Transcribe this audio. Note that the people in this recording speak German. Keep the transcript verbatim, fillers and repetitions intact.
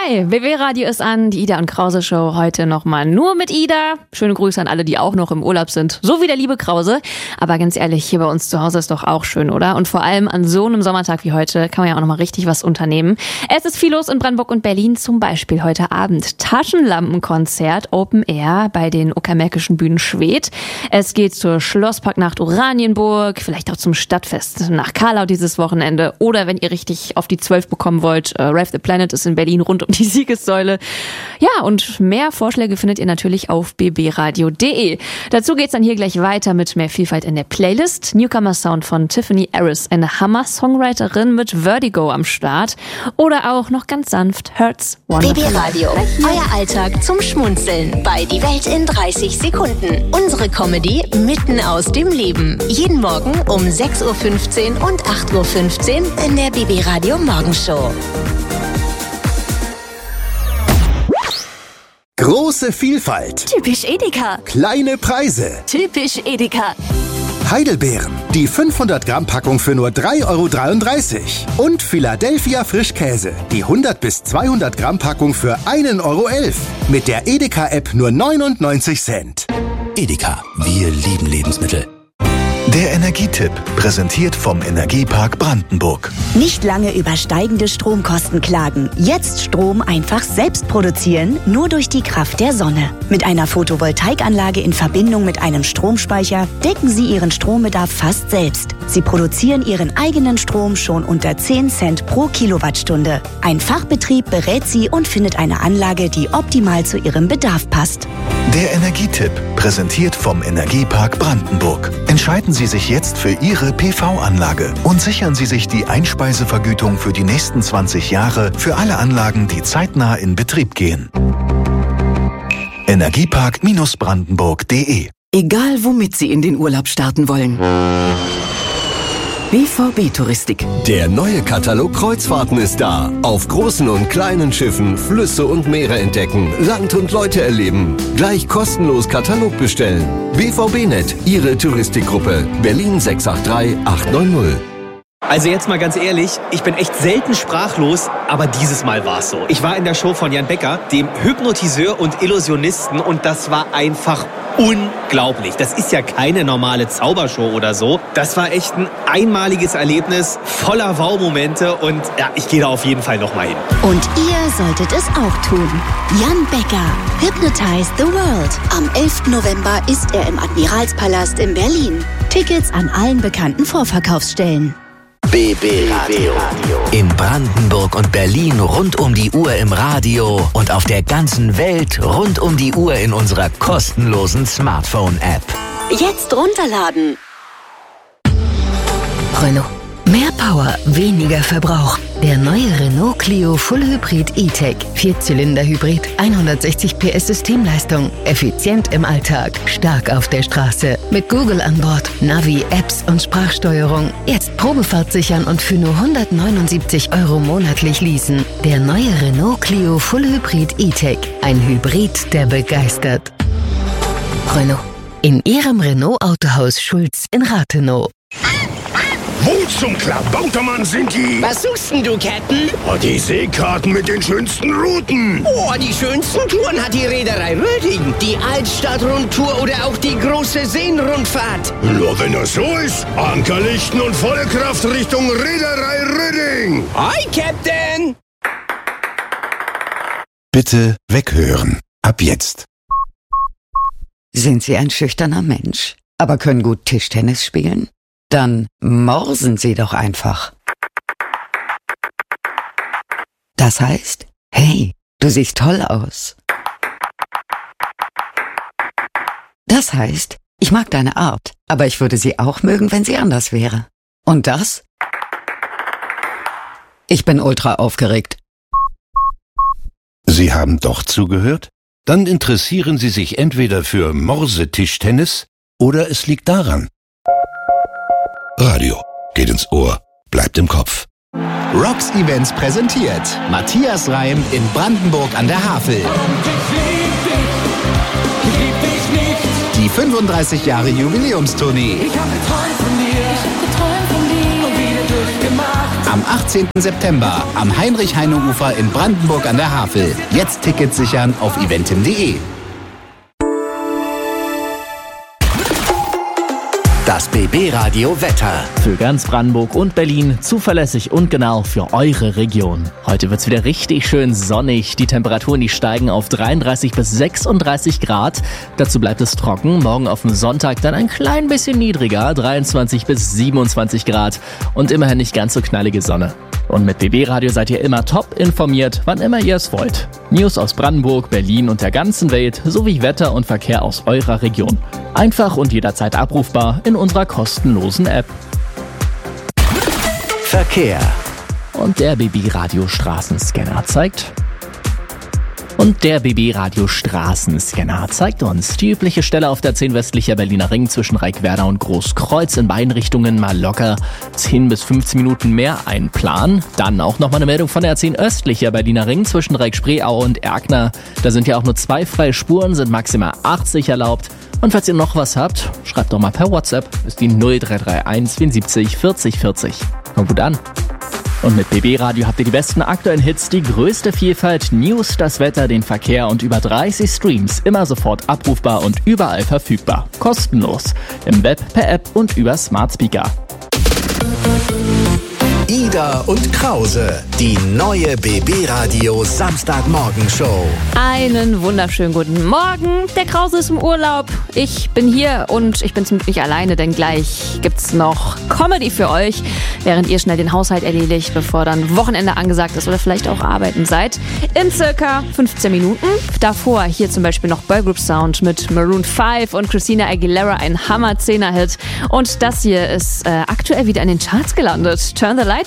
Hi, B B Radio ist an, die Ida und Krause Show heute nochmal nur mit Ida. Schöne Grüße an alle, die auch noch im Urlaub sind, so wie der liebe Krause. Aber ganz ehrlich, hier bei uns zu Hause ist doch auch schön, oder? Und vor allem an so einem Sommertag wie heute kann man ja auch nochmal richtig was unternehmen. Es ist viel los in Brandenburg und Berlin, zum Beispiel heute Abend Taschenlampenkonzert Open Air bei den Uckermärkischen Bühnen Schwedt. Es geht zur Schlossparknacht Oranienburg, vielleicht auch zum Stadtfest nach Karlau dieses Wochenende. Oder wenn ihr richtig auf die zwölf bekommen wollt, äh, Rave the Planet ist in Berlin rund um die Siegessäule. Ja, und mehr Vorschläge findet ihr natürlich auf b b radio punkt d e. Dazu geht's dann hier gleich weiter mit mehr Vielfalt in der Playlist. Newcomer Sound von Tiffany Harris, eine Hammer-Songwriterin mit Vertigo am Start. Oder auch noch ganz sanft Hurts One. B B Radio, euer Alltag zum Schmunzeln bei Die Welt in dreißig Sekunden. Unsere Comedy mitten aus dem Leben. Jeden Morgen um sechs Uhr fünfzehn und acht Uhr fünfzehn in der B B Radio Morgenshow. Große Vielfalt. Typisch Edeka. Kleine Preise. Typisch Edeka. Heidelbeeren. Die fünfhundert Gramm Packung für nur drei Euro dreiunddreißig. Und Philadelphia Frischkäse. Die hundert bis zweihundert Gramm Packung für ein Euro elf. Mit der Edeka-App nur neunundneunzig Cent. Edeka. Wir lieben Lebensmittel. Der Energietipp, präsentiert vom Energiepark Brandenburg. Nicht lange über steigende Stromkosten klagen. Jetzt Strom einfach selbst produzieren, nur durch die Kraft der Sonne. Mit einer Photovoltaikanlage in Verbindung mit einem Stromspeicher decken Sie Ihren Strombedarf fast selbst. Sie produzieren Ihren eigenen Strom schon unter zehn Cent pro Kilowattstunde. Ein Fachbetrieb berät Sie und findet eine Anlage, die optimal zu Ihrem Bedarf passt. Der Energietipp, präsentiert vom Energiepark Brandenburg. Entscheiden Sie sich jetzt für Ihre P V-Anlage und sichern Sie sich die Einspeisevergütung für die nächsten zwanzig Jahre für alle Anlagen, die zeitnah in Betrieb gehen. Energiepark Brandenburg punkt d e. Egal womit Sie in den Urlaub starten wollen. B V B-Touristik. Der neue Katalog Kreuzfahrten ist da. Auf großen und kleinen Schiffen Flüsse und Meere entdecken, Land und Leute erleben. Gleich kostenlos Katalog bestellen. B V B-Net, Ihre Touristikgruppe. Berlin sechs acht drei acht neun null. Also jetzt mal ganz ehrlich, ich bin echt selten sprachlos, aber dieses Mal war es so. Ich war in der Show von Jan Becker, dem Hypnotiseur und Illusionisten, und das war einfach unglaublich. Das ist ja keine normale Zaubershow oder so. Das war echt ein einmaliges Erlebnis, voller Wow-Momente, und ja, ich gehe da auf jeden Fall nochmal hin. Und ihr solltet es auch tun. Jan Becker, Hypnotize the World. Am elften November ist er im Admiralspalast in Berlin. Tickets an allen bekannten Vorverkaufsstellen. B B Radio. In Brandenburg und Berlin rund um die Uhr im Radio und auf der ganzen Welt rund um die Uhr in unserer kostenlosen Smartphone-App. Jetzt runterladen. Renault. Mehr Power, weniger Verbrauch. Der neue Renault Clio Full Hybrid E-Tech. Vierzylinder-Hybrid, hundertsechzig P S Systemleistung. Effizient im Alltag, stark auf der Straße. Mit Google an Bord, Navi, Apps und Sprachsteuerung. Jetzt Probefahrt sichern und für nur hundertneunundsiebzig Euro monatlich leasen. Der neue Renault Clio Full Hybrid E-Tech. Ein Hybrid, der begeistert. Renault. In Ihrem Renault-Autohaus Schulz in Rathenow. Wo zum Klabautermann sind die? Was suchst denn du, Captain? Oh, die Seekarten mit den schönsten Routen. Oh, die schönsten Touren hat die Reederei Röding. Die Altstadt-Rundtour oder auch die große Seenrundfahrt. Nur wenn das so ist, Ankerlichten und volle Kraft Richtung Reederei Röding. Hi, Captain! Bitte weghören. Ab jetzt. Sind Sie ein schüchterner Mensch, aber können gut Tischtennis spielen? Dann morsen Sie doch einfach. Das heißt, hey, du siehst toll aus. Das heißt, ich mag deine Art, aber ich würde sie auch mögen, wenn sie anders wäre. Und das? Ich bin ultra aufgeregt. Sie haben doch zugehört? Dann interessieren Sie sich entweder für Morsetischtennis oder es liegt daran. Radio geht ins Ohr, bleibt im Kopf. Rocks Events präsentiert Matthias Reim in Brandenburg an der Havel. Die fünfunddreißig Jahre Jubiläumstournee. Ich hab geträumt von dir, ich hab geträumt von dir und wieder durchgemacht. Am achtzehnten September am Heinrich-Heine-Ufer in Brandenburg an der Havel. Jetzt Tickets sichern auf eventim punkt de. Das B B-Radio Wetter. Für ganz Brandenburg und Berlin zuverlässig und genau für eure Region. Heute wird's wieder richtig schön sonnig. Die Temperaturen, die steigen auf dreiunddreißig bis sechsunddreißig Grad. Dazu bleibt es trocken. Morgen auf dem Sonntag dann ein klein bisschen niedriger, dreiundzwanzig bis siebenundzwanzig Grad. Und immerhin nicht ganz so knallige Sonne. Und mit B B-Radio seid ihr immer top informiert, wann immer ihr es wollt. News aus Brandenburg, Berlin und der ganzen Welt sowie Wetter und Verkehr aus eurer Region. Einfach und jederzeit abrufbar in unserer kostenlosen App. Verkehr. Und der B B-Radio Straßenscanner zeigt... Und der B B-Radio Straßenscanner zeigt uns die übliche Stelle auf der zehn westlicher Berliner Ring zwischen Reckwerder und Großkreuz in beiden Richtungen mal locker zehn bis fünfzehn Minuten mehr einplanen. Dann auch nochmal eine Meldung von der zehn östlicher Berliner Ring zwischen Reck-Spreeau und Erkner. Da sind ja auch nur zwei freie Spuren, sind maximal achtzig erlaubt. Und falls ihr noch was habt, schreibt doch mal per WhatsApp. Ist die null drei drei eins vierundsiebzig vierzig vierzig. Kommt gut an. Und mit B B-Radio habt ihr die besten aktuellen Hits, die größte Vielfalt, News, das Wetter, den Verkehr und über dreißig Streams. Immer sofort abrufbar und überall verfügbar. Kostenlos. Im Web, per App und über Smart Speaker. Ida und Krause, die neue B B-Radio Samstagmorgenshow. Einen wunderschönen guten Morgen. Der Krause ist im Urlaub. Ich bin hier und ich bin zum Glück nicht alleine, denn gleich gibt's noch Comedy für euch, während ihr schnell den Haushalt erledigt, bevor dann Wochenende angesagt ist oder vielleicht auch arbeiten seid. In circa fünfzehn Minuten. Davor hier zum Beispiel noch Boygroup Sound mit Maroon fünf und Christina Aguilera, ein Hammer-Zehner-Hit. Und das hier ist äh, aktuell wieder in den Charts gelandet. Turn the Lights